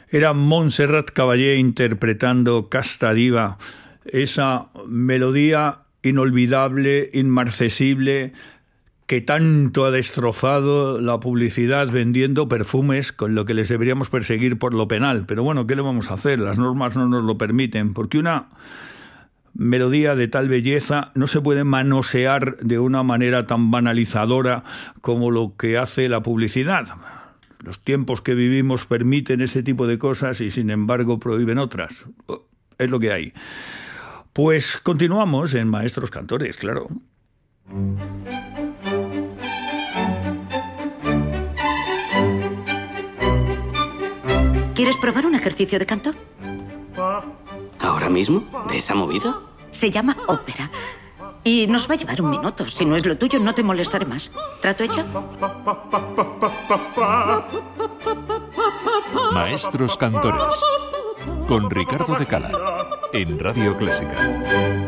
Era Montserrat Caballé interpretando Casta Diva, esa melodía inolvidable, inmarcesible, que tanto ha destrozado la publicidad vendiendo perfumes, con lo que les deberíamos perseguir por lo penal. Pero bueno, ¿qué le vamos a hacer? Las normas no nos lo permiten, porque una melodía de tal belleza no se puede manosear de una manera tan banalizadora como lo que hace la publicidad. Los tiempos que vivimos permiten ese tipo de cosas y sin embargo prohíben otras. Es lo que hay. Pues continuamos en Maestros Cantores, claro. ¿Quieres probar un ejercicio de canto? ¿Ahora mismo? ¿De esa movida? Se llama ópera. Y nos va a llevar un minuto. Si no es lo tuyo, no te molestaré más. ¿Trato hecho? Maestros Cantores, con Ricardo de Cala, en Radio Clásica.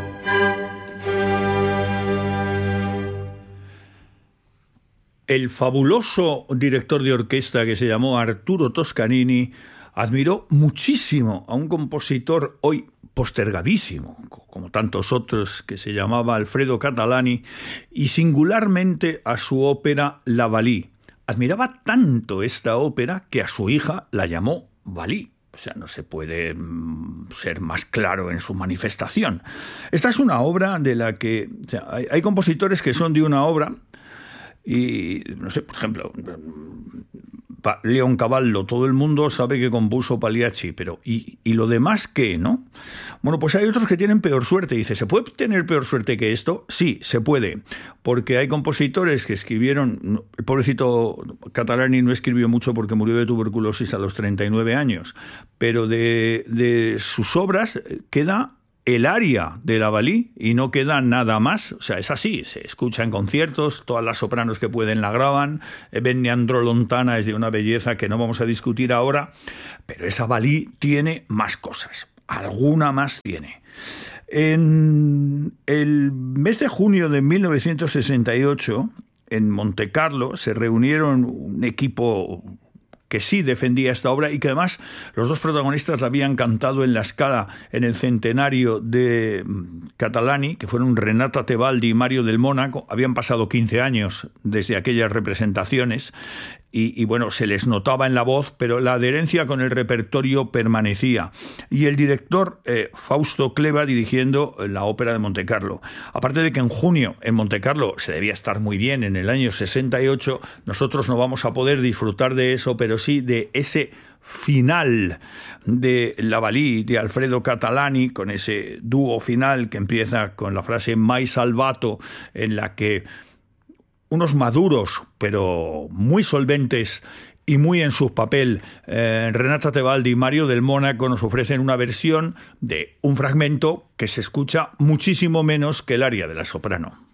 El fabuloso director de orquesta que se llamó Arturo Toscanini admiró muchísimo a un compositor hoy postergadísimo, como tantos otros, que se llamaba Alfredo Catalani, y singularmente a su ópera La Valí. Admiraba tanto esta ópera que a su hija la llamó Valí. O sea, no se puede ser más claro en su manifestación. Esta es una obra de la que... O sea, hay compositores que son de una obra y, no sé, por ejemplo, Leoncavallo, todo el mundo sabe que compuso Pagliacci, pero ¿y lo demás qué, no? Bueno, pues hay otros que tienen peor suerte. Dice, ¿se puede tener peor suerte que esto? Sí, se puede, porque hay compositores que escribieron... El pobrecito Catalani no escribió mucho porque murió de tuberculosis a los 39 años, pero de sus obras queda el aria de La Valí y no queda nada más. O sea, es así, se escucha en conciertos, todas las sopranos que pueden la graban, Benny Andrò Lontana es de una belleza que no vamos a discutir ahora, pero esa Valí tiene más cosas, alguna más tiene. En el mes de junio de 1968, en Montecarlo, se reunieron un equipo que sí defendía esta obra y que además los dos protagonistas la habían cantado en la Scala en el centenario de Catalani, que fueron Renata Tebaldi y Mario del Mónaco. Habían pasado 15 años desde aquellas representaciones y bueno, se les notaba en la voz, pero la adherencia con el repertorio permanecía. Y el director Fausto Cleva dirigiendo la ópera de Montecarlo. Aparte de que en junio en Montecarlo se debía estar muy bien en el año 68, nosotros no vamos a poder disfrutar de eso, pero sí de ese final de La Valí de Alfredo Catalani, con ese dúo final que empieza con la frase Mai salvato, en la que unos maduros, pero muy solventes y muy en su papel, Renata Tebaldi y Mario del Mónaco nos ofrecen una versión de un fragmento que se escucha muchísimo menos que el aria de la soprano.